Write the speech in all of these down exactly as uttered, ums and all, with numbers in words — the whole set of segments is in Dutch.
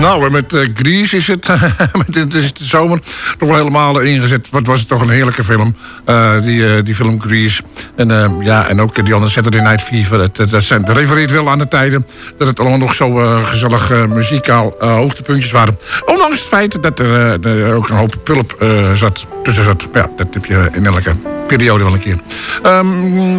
Nou, met uh, Grease is het, het is de zomer toch wel helemaal ingezet. Wat was het toch een heerlijke film, uh, die, uh, die film Grease. En, uh, ja, en ook die andere Saturday Night Fever. Dat, dat, zijn, dat refereert wel aan de tijden dat het allemaal nog zo uh, gezellig uh, muzikaal uh, hoogtepuntjes waren. Ondanks het feit dat er, uh, er ook een hoop pulp uh, zat, tussen zat. Ja, dat heb je in elke periode wel een keer. Um,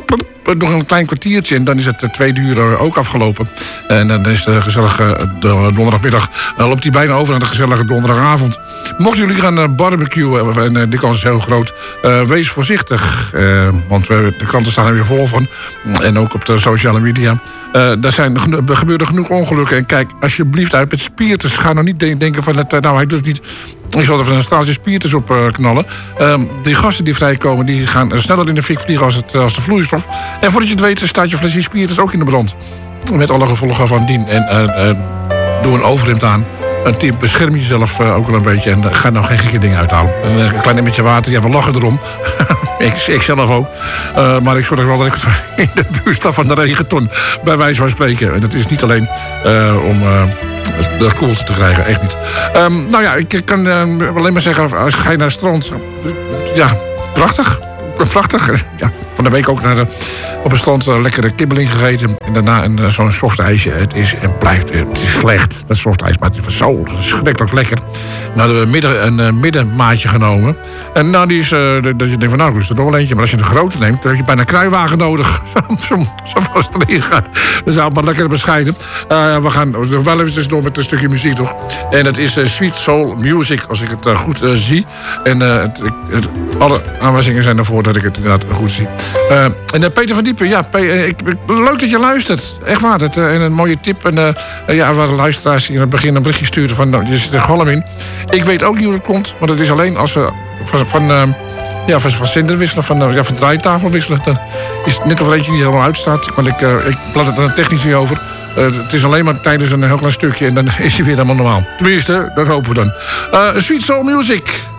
nog een klein kwartiertje en dan is het uh, twee uur ook afgelopen. En dan is de gezellige de donderdagmiddag uh, loopt die bijna over naar de gezellige donderdagavond. Mochten jullie gaan uh, barbecuen, en uh, die kans is heel groot, uh, wees voorzichtig. Uh, want uh, de kranten staan er weer vol van. En ook op de sociale media. Uh, daar zijn, er gebeuren genoeg ongelukken. En kijk, alsjeblieft uit met spierters. Ga nou niet denken van, het, nou hij doet het niet. Ik zal er een staaltje spierters op uh, knallen. Uh, die gassen die vrijkomen, die gaan uh, sneller in de fik vliegen als, het, als de vloeistof. En voordat je het weet, staat je flesje spierters ook in de brand. Met alle gevolgen van dien. En uh, uh, doe een overhemd aan. Een tip, bescherm jezelf uh, ook wel een beetje. En uh, ga nou geen gekke dingen uithalen. Uh, een klein emmertje water, ja, we lachen erom. ik, ik zelf ook. Uh, maar ik zorg wel dat ik in de buurt sta van de regenton. Bij wijze van spreken. En dat is niet alleen uh, om... Uh, de koelte te krijgen, echt niet. Um, nou ja, ik kan uh, alleen maar zeggen, als ga je naar het strand... Ja, prachtig. Prachtig. Ja, van de week ook naar de, op het strand uh, lekkere kibbeling gegeten. En daarna een, uh, zo'n soft ijsje. Het is, het blijft, het is slecht, dat soft ijs. Maar het is zo schrikkelijk lekker. Nou hadden we midden, een uh, middenmaatje genomen. En nou, die is, uh, dat je denkt van, nou, rustig nog wel eentje. Maar als je de grote neemt, dan heb je bijna een kruiwagen nodig. zo, zo vast erin gaat. Dus nou, maar lekker bescheiden. Uh, we gaan wel even door met een stukje muziek, toch? En het is uh, Sweet Soul Music, als ik het uh, goed uh, zie. En uh, het, het, alle aanwijzingen zijn ervoor dat ik het inderdaad goed zie. Uh, en uh, Peter van Diepen, ja, Pe- uh, ik, leuk dat je luistert. Echt waar, het, uh, en een mooie tip. En uh, uh, ja, waar de luisteraars in het begin een berichtje sturen van, nou, je zit er golm in. Ik weet ook niet hoe het komt, maar het is alleen als we van, van, uh, ja, van, van zender wisselen, van, uh, ja, van draaitafel wisselen. Dan is het net of er eentje niet helemaal uitstaat. Want ik, uh, ik plaat het er technisch niet over. Uh, het is alleen maar tijdens een heel klein stukje en dan is hij weer helemaal normaal. Tenminste, dat hopen we dan. Uh, Sweet Soul Music.